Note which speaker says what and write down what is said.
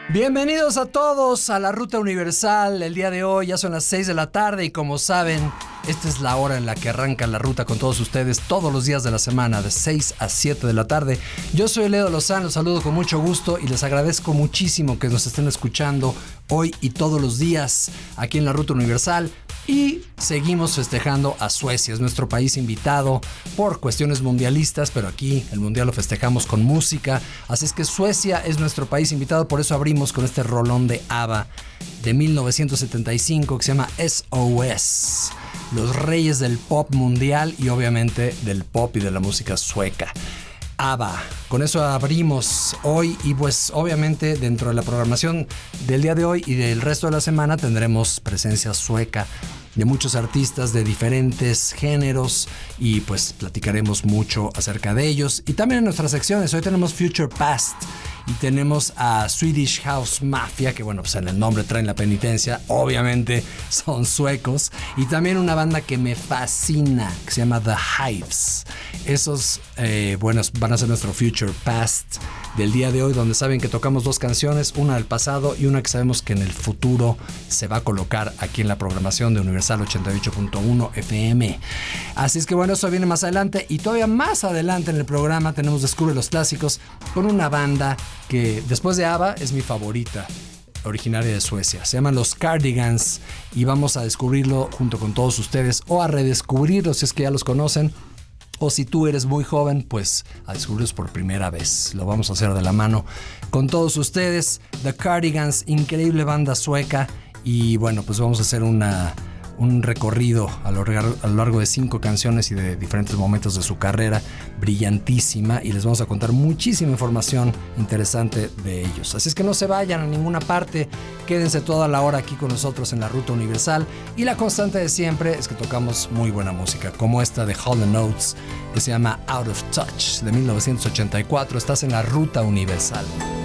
Speaker 1: Bienvenidos a todos a la Ruta Universal. El día de hoy ya son las 6 de la tarde y como saben, esta es la hora en la que arranca la ruta con todos ustedes todos los días de la semana, de 6 a 7 de la tarde. Yo soy Leo Lozano, los saludo con mucho gusto y les agradezco muchísimo que nos estén escuchando hoy y todos los días aquí en la Ruta Universal. Y seguimos festejando a Suecia, es nuestro país invitado por cuestiones mundialistas, pero aquí el mundial lo festejamos con música. Así es que Suecia es nuestro país invitado, por eso abrimos con este rolón de ABBA de 1975 que se llama SOS. Los reyes del pop mundial y obviamente del pop y de la música sueca. ABBA. Con eso abrimos hoy y pues obviamente dentro de la programación del día de hoy y del resto de la semana tendremos presencia sueca de muchos artistas de diferentes géneros y pues platicaremos mucho acerca de ellos. Y también en nuestras secciones, hoy tenemos Future Past y tenemos a Swedish House Mafia, que bueno, pues en el nombre traen la penitencia, obviamente son suecos. Y también una banda que me fascina, que se llama The Hives. Esos, van a ser nuestro Future Past del día de hoy, donde saben que tocamos dos canciones, una del pasado y una que sabemos que en el futuro se va a colocar aquí en la programación de Universal 88.1 FM. Así es que bueno, eso viene más adelante y todavía más adelante en el programa tenemos Descubre los Clásicos con una banda que después de ABBA es mi favorita, originaria de Suecia. Se llaman los Cardigans y vamos a descubrirlo junto con todos ustedes o a redescubrirlo si es que ya los conocen. O si tú eres muy joven, pues a descubrirlos por primera vez. Lo vamos a hacer de la mano con todos ustedes. The Cardigans, increíble banda sueca. Y bueno, pues vamos a hacer un recorrido a lo largo de 5 canciones y de diferentes momentos de su carrera brillantísima. Y les vamos a contar muchísima información interesante de ellos. Así es que no se vayan a ninguna parte. Quédense toda la hora aquí con nosotros en la Ruta Universal. Y la constante de siempre es que tocamos muy buena música, como esta de Hall & Oates, que se llama Out of Touch, de 1984. Estás en la Ruta Universal.